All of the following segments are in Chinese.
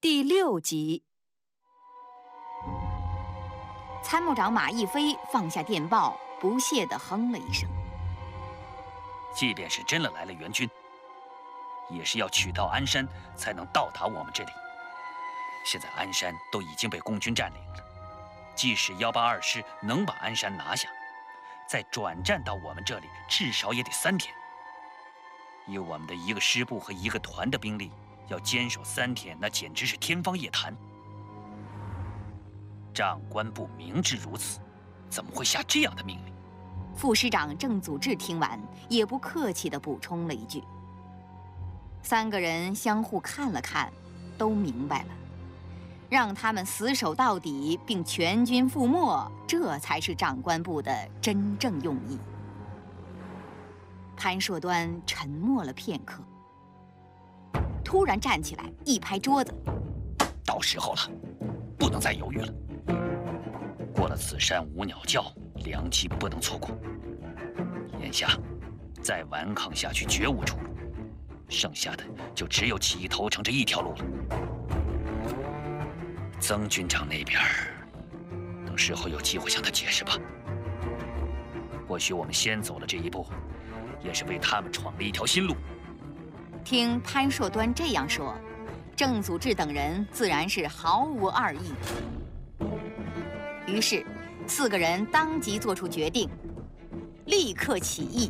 第6集，参谋长马逸飞放下电报，不屑地哼了一声。 即便是真的来了援军，也是要取到鞍山才能到达我们这里。现在鞍山都已经被共军占领了，即使182师能把鞍山拿下，再转战到我们这里，至少也得3天。以我们的1个师部和1个团的兵力，要坚守3天，那简直是天方夜谭。长官部明知如此，怎么会下这样的命令？ 副师长郑祖志听完，也不客气地补充了一句。3个人相互看了看，都明白了，让他们死守到底，并全军覆没，这才是长官部的真正用意。潘硕端沉默了片刻，突然站起来，一拍桌子：“ 到时候了，不能再犹豫了。过了此山无鸟叫，良机不能错过。眼下再顽抗下去绝无出路，剩下的就只有起义投诚这一条路了。曾军长那边，等事后有机会向他解释吧。或许我们先走了这一步，也是为他们闯了一条新路。” 听潘硕端这样说，郑祖志等人自然是毫无二意。于是4个人当即做出决定，立刻起义。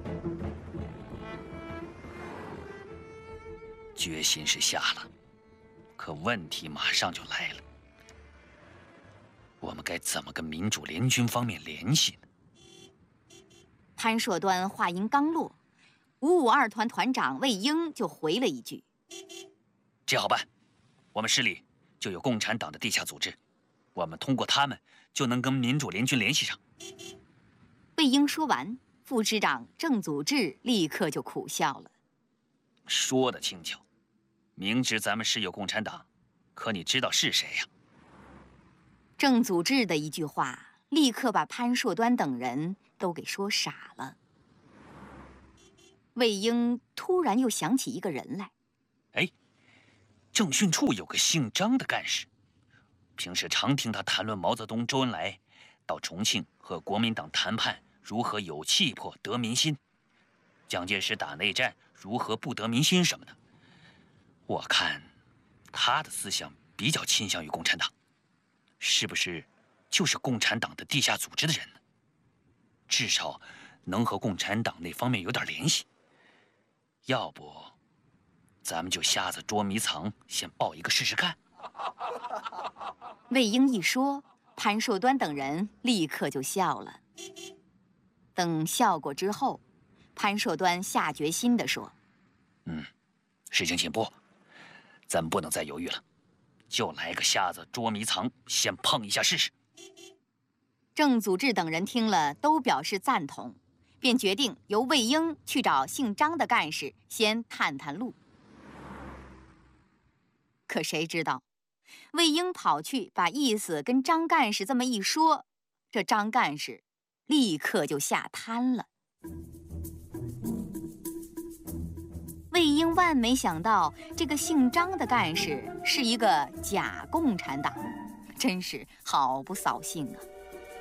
决心是下了，可问题马上就来了。我们该怎么跟民主联军方面联系呢？ 潘硕端话音刚落，552团团长魏英就回了一句：“ 这好办，我们师里就有共产党的地下组织，我们通过他们就能跟民主联军联系上。” 魏英说完，副师长郑祖志立刻就苦笑了：“ 说得轻巧，明知咱们师有共产党，可你知道是谁呀？” 郑祖志的一句话，立刻把潘硕端等人都给说傻了。魏英突然又想起一个人来， 哎，政训处有个姓张的干事，平时常听他谈论毛泽东、周恩来到重庆和国民党谈判如何有气魄得民心，蒋介石打内战如何不得民心什么的。我看他的思想比较倾向于共产党，是不是就是共产党的地下组织的人呢？至少能和共产党那方面有点联系。要不咱们就瞎子捉迷藏，先报一个试试看。 魏英一说，潘硕端等人立刻就笑了。等笑过之后，潘硕端下决心地说：“ 事情紧迫，咱们不能再犹豫了，就来个瞎子捉迷藏，先碰一下试试。” 郑祖志等人听了都表示赞同，便决定由魏英去找姓张的干事先探探路。可谁知道，魏英跑去把意思跟张干事这么一说，这张干事立刻就吓瘫了。魏英万没想到，这个姓张的干事是一个假共产党，真是好不扫兴啊！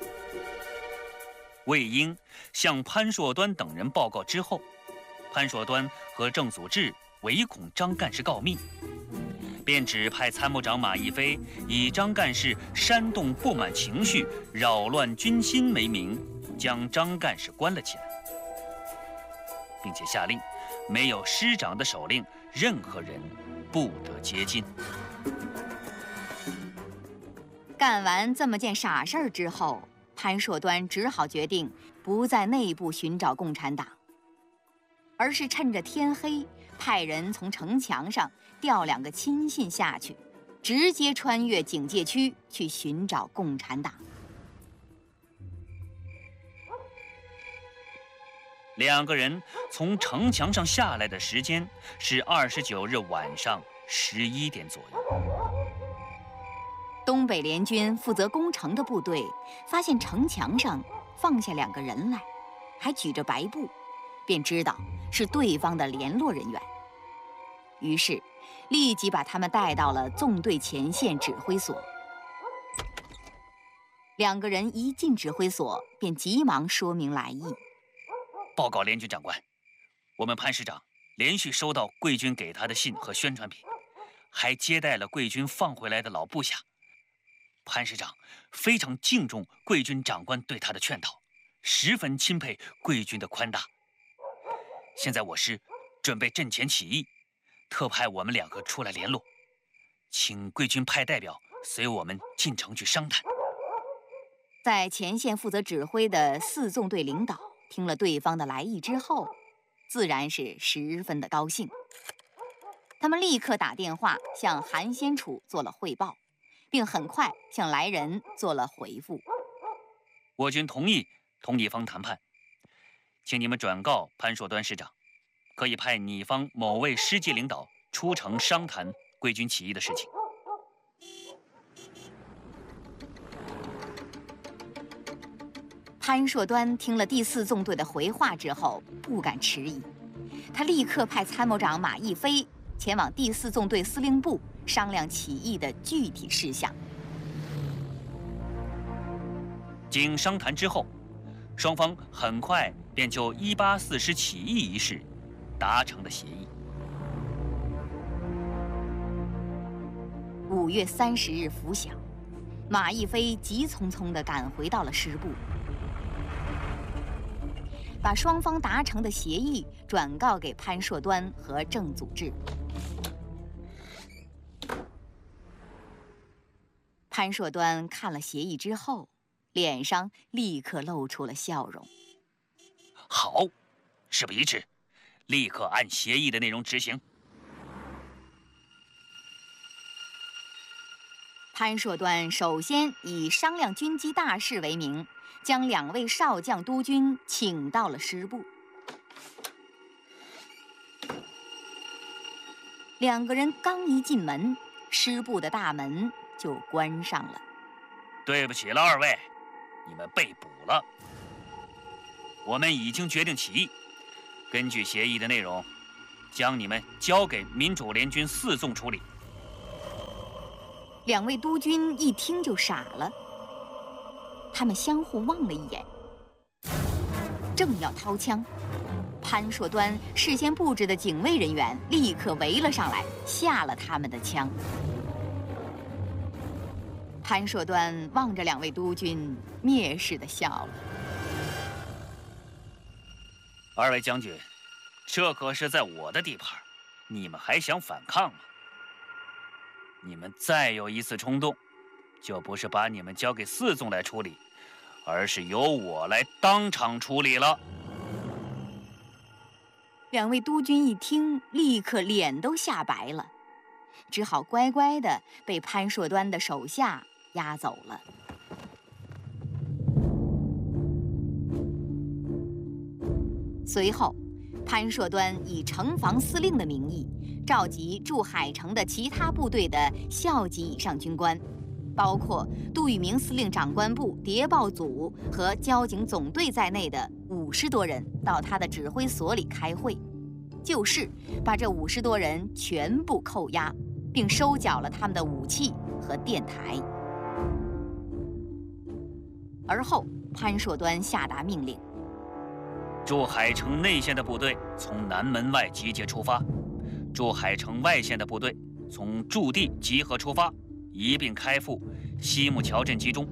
魏英向潘硕端等人报告之后，潘硕端和郑祖志唯恐张干事告密，便指派参谋长马逸飞以张干事煽动不满情绪、扰乱军心为名，将张干事关了起来，并且下令没有师长的手令，任何人不得接近。 干完这么件傻事儿之后，潘硕端只好决定不在内部寻找共产党，而是趁着天黑，派人从城墙上调2个亲信下去，直接穿越警戒区去寻找共产党。 2个人从城墙上下来的时间是29日晚上11点左右。 东北联军负责攻城的部队发现城墙上放下2个人来，还举着白布，便知道是对方的联络人员。于是立即把他们带到了纵队前线指挥所。两个人一进指挥所，便急忙说明来意。 报告联军长官，我们潘师长连续收到贵军给他的信和宣传品，还接待了贵军放回来的老部下。潘师长非常敬重贵军长官对他的劝导，十分钦佩贵军的宽大。现在我师准备阵前起义，特派我们两个出来联络，请贵军派代表随我们进城去商谈。 在前线负责指挥的4纵队领导听了对方的来意之后，自然是十分的高兴。他们立刻打电话向韩先楚做了汇报，并很快向来人做了回复。 我军同意同你方谈判，请你们转告潘硕端师长，可以派你方某位师级领导出城商谈贵军起义的事情。 潘硕端听了第4纵队的回话之后，不敢迟疑，他立刻派参谋长马逸飞前往第4纵队司令部商量起义的具体事项。 经商谈之后，双方很快便就184师起义一事达成了协议。 5月30日拂晓，马逸飞急匆匆地赶回到了师部，把双方达成的协议转告给潘硕端和郑祖志。潘硕端看了协议之后，脸上立刻露出了笑容。 好，事不宜迟，立刻按协议的内容执行。 潘硕端首先以商量军机大事为名，将2位少将督军请到了师部。2个人刚一进门，师部的大门就关上了。 对不起了2位，你们被捕了。我们已经决定起义，根据协议的内容，将你们交给民主联军4纵处理。 2位督军一听就傻了，他们相互望了一眼，正要掏枪，潘硕端事先布置的警卫人员立刻围了上来，下了他们的枪。潘硕端望着2位督军，蔑视地笑了。 2位将军，这可是在我的地盘，你们还想反抗吗？你们再有一次冲动，就不是把你们交给4纵来处理，而是由我来当场处理了。 2位督军一听，立刻脸都吓白了，只好乖乖地被潘硕端的手下押走了。随后，潘硕端以城防司令的名义，召集驻海城的其他部队的校级以上军官，包括杜聿明司令长官部谍报组和交警总队在内的50多人到他的指挥所里开会，就是把这50多人全部扣押，并收缴了他们的武器和电台。而后，潘硕端下达命令： 驻海城内线的部队从南门外集结出发，驻海城外线的部队从驻地集合出发，一并开赴西木桥镇集中。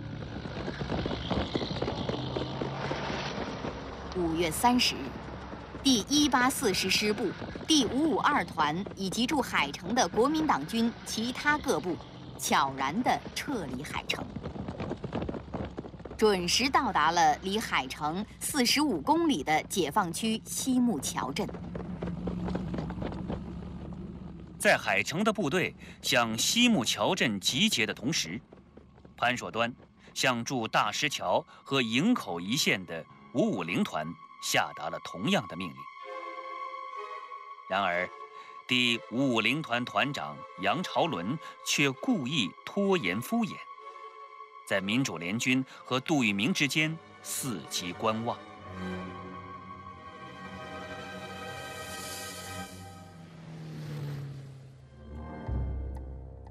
5月30日，第184师师部、第552团以及驻海城的国民党军其他各部，悄然地撤离海城，准时到达了离海城45公里的解放区西木桥镇。 在海城的部队向西木桥镇集结的同时，潘硕端向驻大石桥和营口一线的550团下达了同样的命令。然而，第550团团长杨朝伦却故意拖延敷衍，在民主联军和杜聿明之间伺机观望。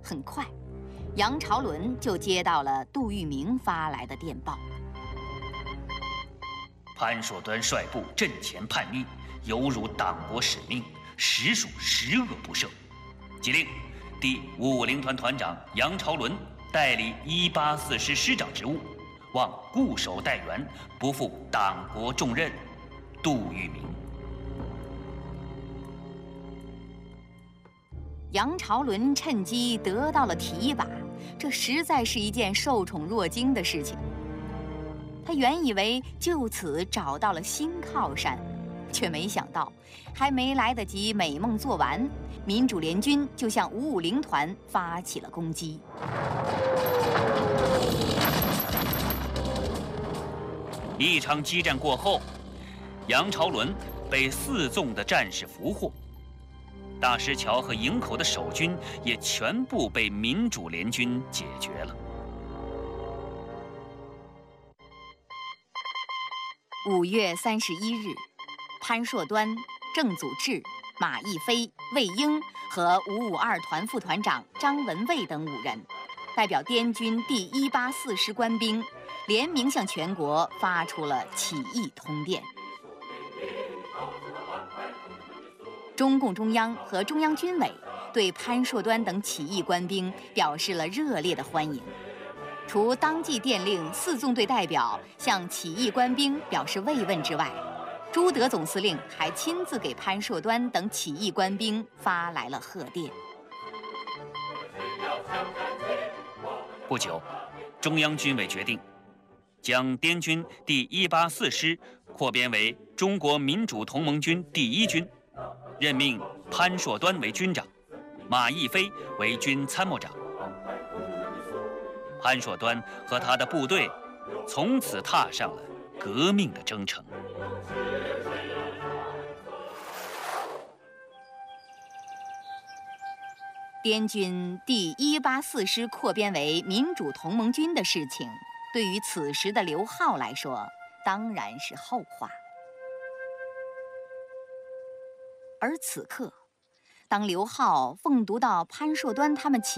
很快，杨朝伦就接到了杜聿明发来的电报。 潘硕端率部阵前叛逆，有辱党国使命，实属十恶不赦，即令第550团团长杨朝伦代理184师师长职务，望固守待援，不负党国重任。杜聿明。 杨朝伦趁机得到了提拔，这实在是一件受宠若惊的事情。他原以为就此找到了新靠山，却没想到，还没来得及美梦做完，民主联军就向550团发起了攻击。 一场激战过后，杨朝伦被4纵的战士俘获，大石桥和营口的守军也全部被民主联军解决了。 5月31日，潘硕端、郑祖志、马逸飞、魏婴和552团副团长张文蔚等5人，代表滇军第184师官兵，联名向全国发出了起义通电。中共中央和中央军委对潘硕端等起义官兵表示了热烈的欢迎。除当即电令4纵队代表向起义官兵表示慰问之外，朱德总司令还亲自给潘硕端等起义官兵发来了贺电。 不久，中央军委决定将滇军第184师扩编为中国民主同盟军第1军，任命潘硕端为军长，马逸飞为军参谋长。潘硕端和他的部队从此踏上了革命的征程。 滇军第184师扩编为民主同盟军的事情，对于此时的刘浩来说，当然是后话。而此刻，当刘浩奉读到潘硕端他们起